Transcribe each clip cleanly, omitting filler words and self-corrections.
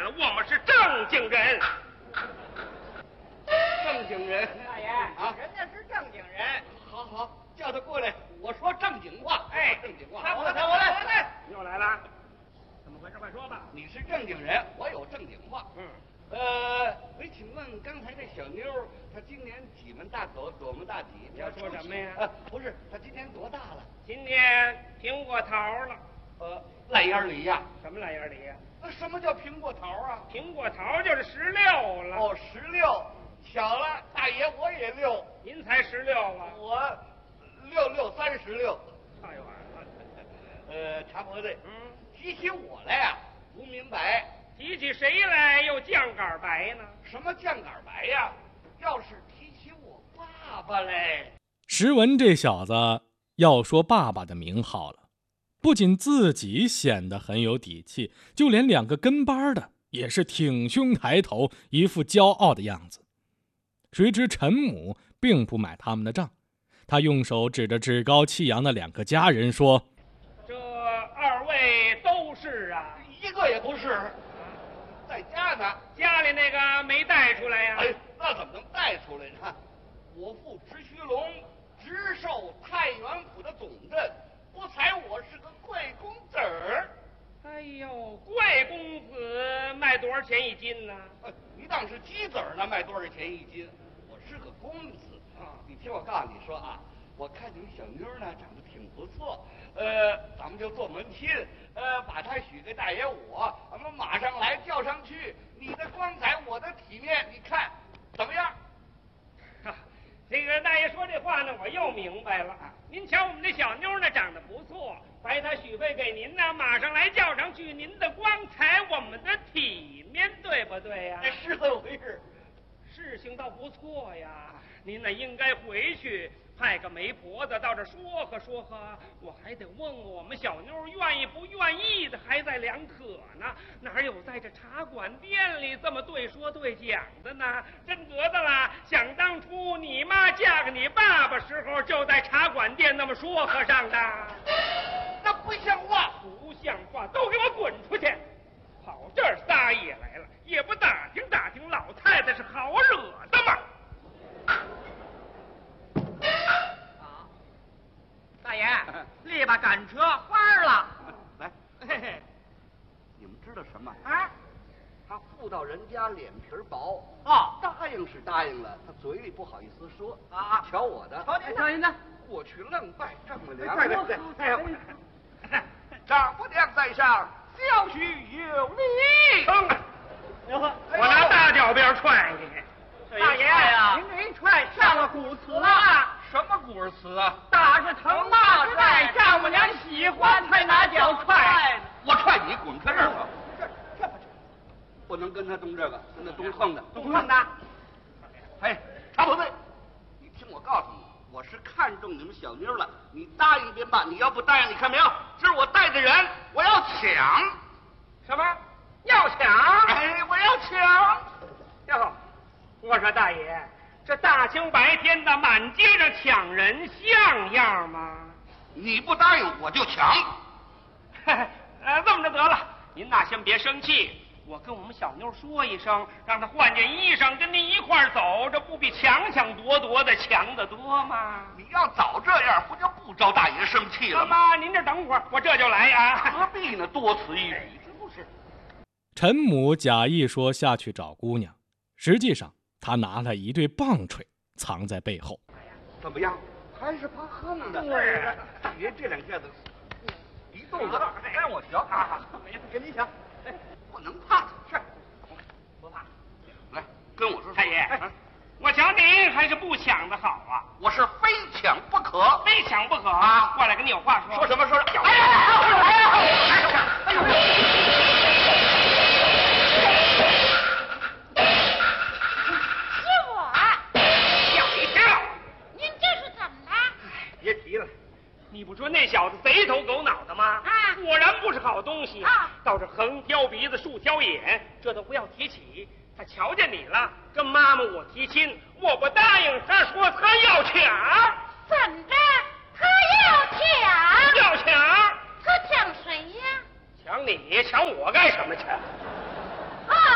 我们是正经人。 正经人， 大爷啊， 人家是正经人。 好好叫他过来，我说正经话。 哎， 正经话。 我来。 又来了，怎么回事？快说吧。 你是正经人，我有正经话。我请问刚才那小妞，她今年几门大口，多门大几？ 你要说什么呀？ 不是，她今年多大了？ 今年苹果桃了。 烂眼梨呀？ 什么烂眼梨呀？ 那什么叫苹果桃啊？ 苹果桃就是16了。 哦，16，巧了，大爷我也6。 您才16啊？ 我6636。 太远了。 茶婆子，提起我来呀，不明白。 提起谁来又酱杆白呢？ 什么酱杆白呀？要是提起我爸爸嘞。 石文这小子要说爸爸的名号了，不仅自己显得很有底气，就连2个跟班的也是挺胸抬头，一副骄傲的样子。谁知陈母并不买他们的账，他用手指着趾高气扬的2个家人说：“ 这2位都是啊？ 一个也不是。在家呢， 家里那个没带出来呀？ 哎，那怎么能带出来呢？我父直须龙直授太原府的总镇，不才我是个贵公子儿。 哎呦，贵公子卖多少钱1斤呢？ 你当是鸡子儿呢，卖多少钱1斤？我是个公子啊！你听我告诉你说啊，我看你们小妞呢长得挺不错，咱们就做门亲，把她许给大爷我，咱们马上来叫上去。你的光彩，我的体面，你看怎么样？ 这个大爷说这话呢，我又明白了。您瞧我们这小妞呢，长得不错，白她许配给您呢，马上来叫上去。您的光彩，我们的体面，对不对呀？ 是这么回事。 事情倒不错呀，您呢应该回去派个媒婆子到这说和说和，我还得问问我们小妞愿意不愿意的，还在两可呢。哪有在这茶馆店里这么对说对讲的呢？真格的啦！想当初你妈嫁给你爸爸时候，就在茶馆店那么说和上的。 那不像话， 不像话，都给我滚出去！跑这儿撒野来了，也不打听打听老太太是好惹的吗？ 大爷，立吧赶车花了。 来， 嘿嘿， 你们知道什么？ 啊， 他妇道人家脸皮薄，答应是答应了，他嘴里不好意思说啊。 瞧我的， 瞧您的， 过去愣拜丈母娘。 对， 丈母娘在上，小婿有礼。 我拿大脚鞭踹你！ 大爷呀，您这一踹上了古词了。 什么古词啊？ 打是疼，骂是爱，丈母娘喜欢才拿脚踹。 我踹你，滚开这儿吧！这不能跟他动这个，跟他动横的。 动横的。 哎，茶婆子，你听我告诉你，我是看中你们小妞了，你答应便罢，你要不答应，你看没有？这是我带的人，我要抢。 什么？要抢？ 哎，我要抢。 哟，我说大爷，这大清白天的满街上抢人像样吗？ 你不答应我就抢。 这么着得了，您呐先别生气，我跟我们小妞说一声，让她换件衣裳跟您一块儿走，这不比抢抢夺夺的强得多吗？ 你要早这样，不就不招大爷生气了吗？ 妈，您这等会儿，我这就来啊。 何必呢？多此一举，是不是？ 陈母假意说下去找姑娘，实际上他拿了一对棒槌藏在背后。 怎么样？还是怕横的。大爷这2下子一肚子，让我瞧啊！跟你抢，不能怕，是不怕。来，跟我说。 太爷，我瞧您还是不抢的好啊！ 我是非抢不可， 非抢不可啊！过来跟你有话说。 说什么？说什么？哎呦！ 别提了，你不说那小子贼头狗脑的吗？果然不是好东西倒是横挑鼻子竖挑眼，这都不要提起。他瞧见你了，跟妈妈我提亲，我不答应，他说他要抢。 怎着？他要抢？ 要抢？ 他抢谁呀？ 抢你？抢我干什么去？ 啊！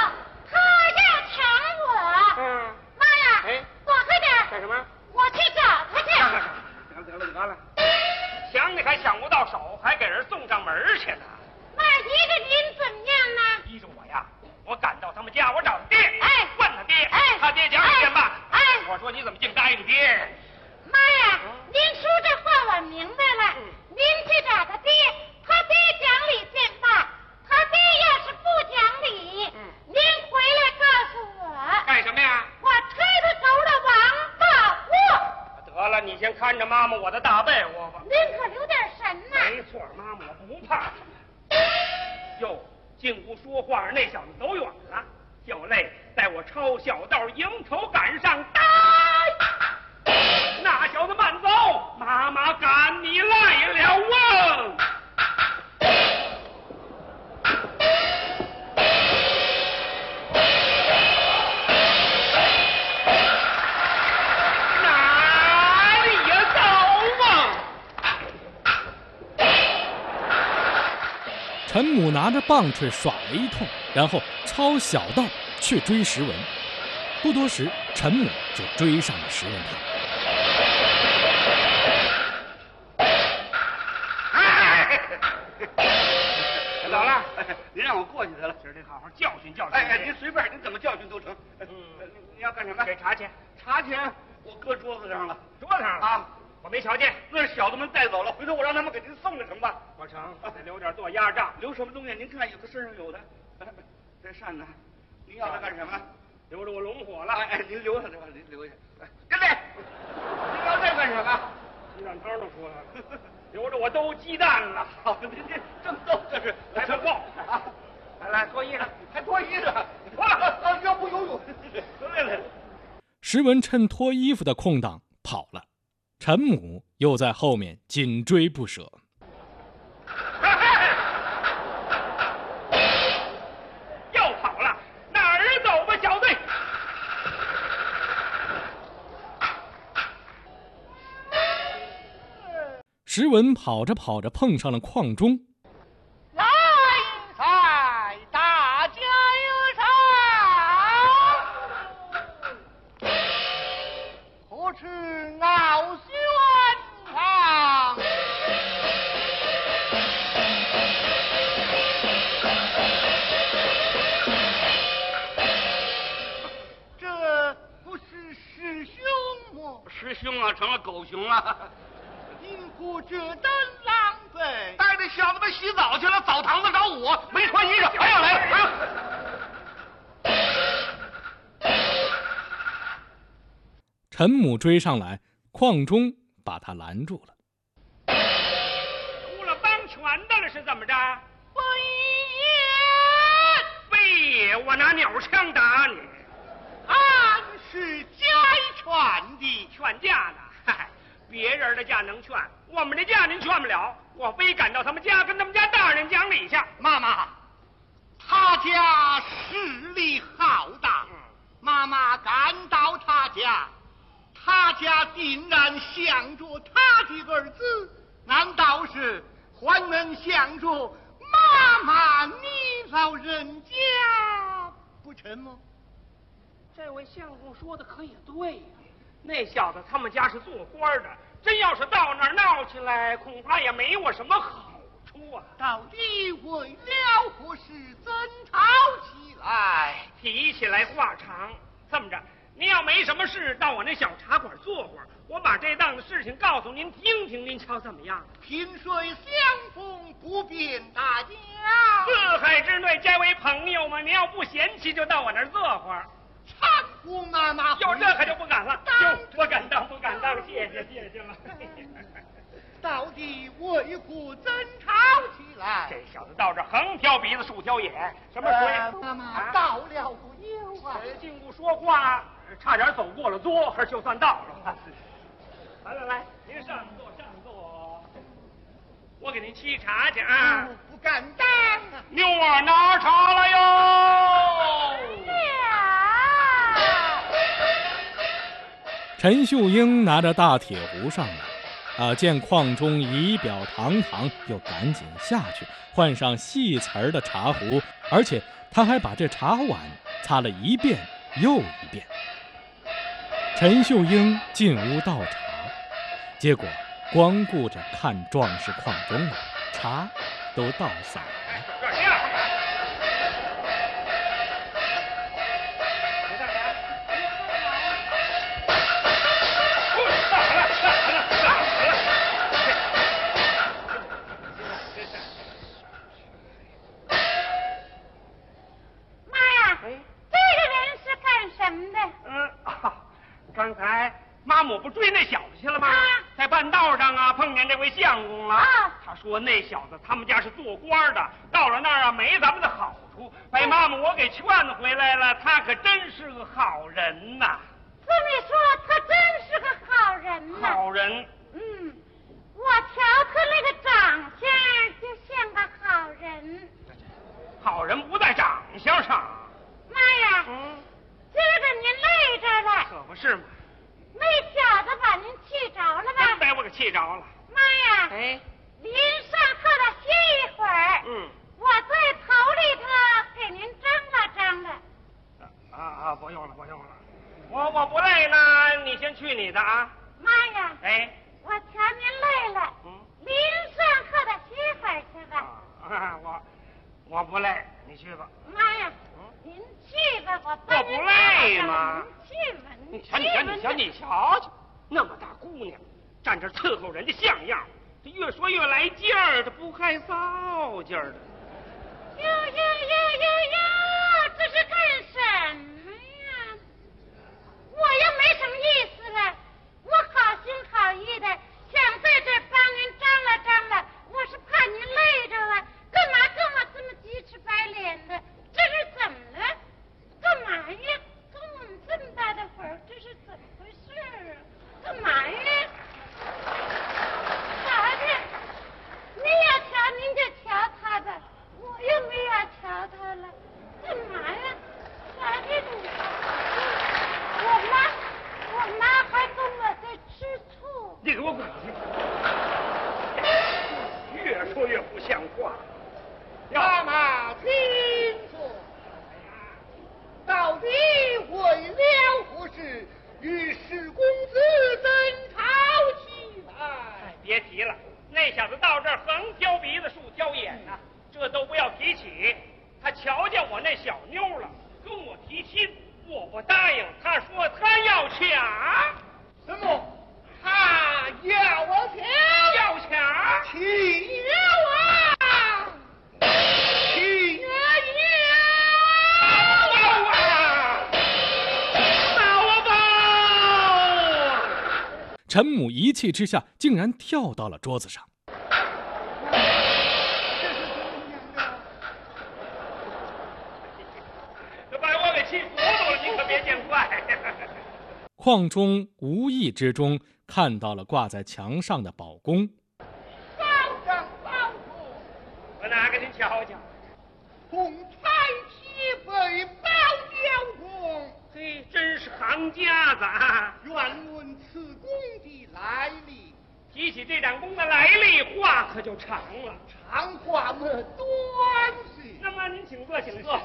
妈呀！ 哎， 躲开点！ 干什么？ 我去找他去。 得了，想你还想不到手，还给人送上门去呢。 妈，依着您怎么样呢？ 依着我呀，我赶到他们家，我找他爹， 哎， 问他爹， 哎， 他爹讲一遍吧。 哎， 我说你怎么净答应爹？ 妈呀，您说这话我明白了。您去找他爹，他爹讲理见罢。他爹要是不讲理，您回来告诉我。 干什么呀？ 我吹他头的王八货！ 得了，你先看着妈妈我的大被窝吧。 您可留点神呐！ 没错，妈妈我不怕。哟，进屋说话，那小子走远了。小泪带我抄小道，迎头赶上，呆！那小子慢走，妈妈赶你来了啊！哪里呀走啊！ 陈母拿着棒槌耍了一通，然后抄小道去追石文。不多时，陈母就追上了石文堂。 老了， 您让我过去得了， 今儿得好好教训教训。 哎，您随便，您怎么教训都成。您要干什么？ 给茶钱， 茶钱我搁桌子上了， 桌子上了啊， 我没瞧见。 那是小子们带走了，回头我让他们给您送了成吧？ 我成，得留点做压账。 留什么东西？您看，有的身上有的。这扇子，您要它干什么？ 留着我龙火了。 哎，您留下这吧，您留下。跟来，您要这干什么？ 鸡蛋汤都出来了，留着我兜鸡蛋了。 好，您正逗这是， 来不够啊！来脱衣裳， 还脱衣裳，要不游泳？来。 石文趁脱衣服的空档跑了，陈母又在后面紧追不舍。 又跑了，哪儿走吧，小队？ 石文跑着跑着碰上了邝中。 来菜，大家有赏，可吃傲轩堂。这不是师兄吗？ 师兄啊，成了狗熊了。 因何这等狼狈？ 带着小子们洗澡去了，澡堂子找我，没穿衣裳，还要来了。 陈母追上来，邝中把他拦住了。 出了帮拳的了是怎么着？ 非非，我拿鸟枪打你， 俺是家劝的， 劝架呢？嗨，别人的架能劝，我们的架您劝不了。我非赶到他们家，跟他们家大人讲理去。 妈妈，他家势力浩大，妈妈赶到他家，他家定然想着他的儿子，难道是还能想着妈妈你老人家不成吗？ 这位相公说的可也对呀、那小子他们家是做官的，真要是到那儿闹起来，恐怕也没我什么好处啊。 到底为了何事争吵起来？ 提起来话长，这么着，您要没什么事，到我那小茶馆坐会儿，我把这档子事情告诉您听听，您瞧怎么样？ 萍水相逢不便大家， 四海之内皆为朋友嘛，您要不嫌弃，就到我那儿坐会儿。 搀扶妈妈。 哟，这可就不敢了，哟，不敢当，不敢当，谢谢了。 到底为何争吵起来？ 这小子到这横挑鼻子竖挑眼，什么水？ 妈妈到了不久啊！ 进屋说话，差点走过了桌，就算到了。来，您上座，我给您沏茶去啊。 不敢当啊！ 妞儿拿茶来哟。 陈秀英拿着大铁壶上来，见邝中仪表堂堂，又赶紧下去换上细瓷儿的茶壶，而且他还把这茶碗擦了一遍又一遍。陈秀英进屋倒茶，结果光顾着看壮士矿钟了，茶都倒洒了。 刚才妈母不追那小子去了吗？在半道上啊，碰见这位相公了。他说那小子他们家是做官的，到了那儿啊没咱们的好处，被妈母我给劝回来了。他可真是个好人呐！ 这么说，他真是个好人呐。 好人。 我瞧他那个长相就像个好人。 好人不在长相上。 妈呀！今儿个您累着了， 可不是嘛。 那小子把您气着了吧？ 真被我给气着了。 妈呀！您上课了歇一会儿。我在头里头给您张了。 不用了。我不累呢，你先去你的啊。 妈呀！我瞧您累了。您上课的歇会儿去吧。 我不累，你去吧。 妈呀！您去吧，我不累吗？ 您去吧。 你瞧瞧，那么大姑娘，站这伺候人家像样，这越说越来劲儿，这不害臊劲儿的。 哟，这是干什么呀？我又没什么意思了，我好心好意的想在这帮您张了，我是怕您累着了，干嘛跟我这么鸡翅白脸的？这是怎么了？干嘛呀？跟我们这么大的会儿，这是怎么回事啊？干嘛呀？瞧瞧，您要瞧您就瞧他吧，我又没要瞧他了，干嘛呀？瞧这种，我妈还跟我在吃醋。 你给我滚！越说越不像话。 妈妈请坐。到底为了何事与史公子争吵起来？ 别提了，那小子到这儿横挑鼻子竖挑眼呐，这都不要提起。他瞧见我那小妞了，跟我提亲，我不答应。他说他要抢。 什么？他要我抢？ 要抢？ 起了啊！起了！ 陈母一气之下，竟然跳到了桌子上。 这把我给气糊涂了，你可别见怪。 邝中无意之中看到了挂在墙上的宝弓。 保长保主， 我拿给您瞧瞧。 红彩旗飞宝雕弓。 嘿，真是行家子啊！ 愿问此弓的来历。 提起这盏弓的来历，话可就长了。 长话么短些。 那么您请坐，请坐。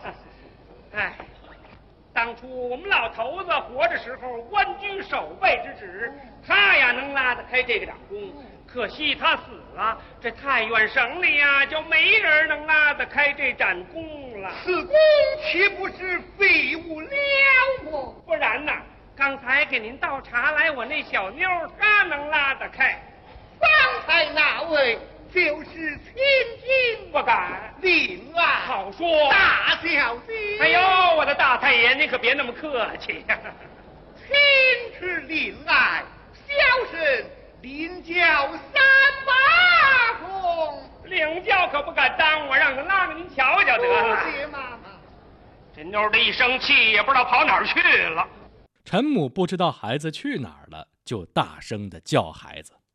当初我们老头子活着时候，官居守备之职，他呀能拉得开这个掌弓。可惜他死了，这太原省里呀就没人能拉得开这盏弓了。 此弓岂不是废物了么？ 不然呐，刚才给您倒茶来，我那小妞她能拉得开。 方才那位就是千金， 不敢。 令爱好说， 大小姐。 哎呦，我的大太爷，您可别那么客气呀。 亲之令爱，小生领教3把弓。 领教可不敢当，我让他拉着您瞧瞧得了。 谢妈妈。 这妞的一生气，也不知道跑哪儿去了。 陈母不知道孩子去哪儿了，就大声地叫孩子。